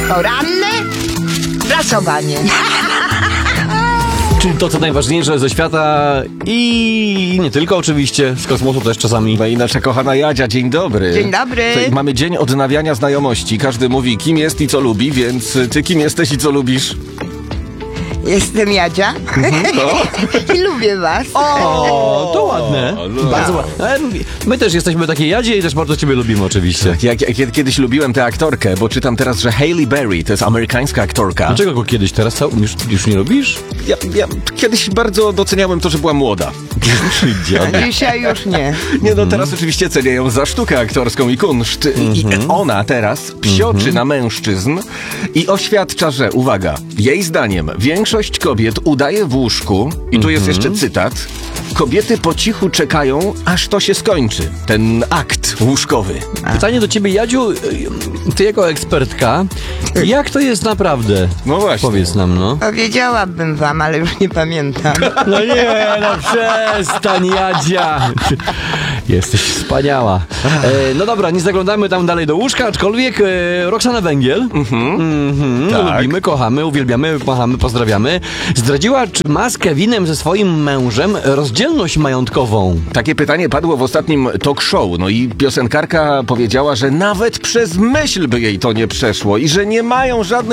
Poranne prasowanie. Czyli to, co najważniejsze ze świata i nie tylko oczywiście, z kosmosu też czasami. No i nasza kochana Jadzia, dzień dobry. Dzień dobry. Tutaj mamy dzień odnawiania znajomości. Każdy mówi, kim jest i co lubi, więc ty kim jesteś i co lubisz? Jestem Jadzia i lubię was. O, to ładne. Bardzo ładne. Ale my też jesteśmy takie Jadzie i też bardzo ciebie lubimy oczywiście. Ja kiedyś lubiłem tę aktorkę, bo czytam teraz, że Halle Berry to jest amerykańska aktorka. Dlaczego go kiedyś, teraz już nie lubisz? Ja kiedyś bardzo doceniałem to, że była młoda. A dzisiaj już nie. Nie, no teraz oczywiście cenię ją za sztukę aktorską i kunszt. I ona teraz psioczy na mężczyzn i oświadcza, że, uwaga, jej zdaniem większość kobiet udaje w łóżku, i tu jest jeszcze cytat, kobiety po cichu czekają, aż to się skończy, ten akt łóżkowy. Pytanie do ciebie, Jadziu, ty jako ekspertka, jak to jest naprawdę? No właśnie. Powiedz nam, no. Powiedziałabym wam, ale już nie pamiętam. No nie, no przestań, Jadzia. Jesteś wspaniała. No dobra, nie zaglądamy tam dalej do łóżka, aczkolwiek Roxana Węgiel, Tak. lubimy, kochamy, uwielbiamy, kochamy, pozdrawiamy, zdradziła czy z Kevinem ze swoim mężem rozdzielność majątkową. Takie pytanie padło w ostatnim talk show, no i piosenkarka powiedziała, że nawet przez myśl by jej to nie przeszło i że nie mają żadnej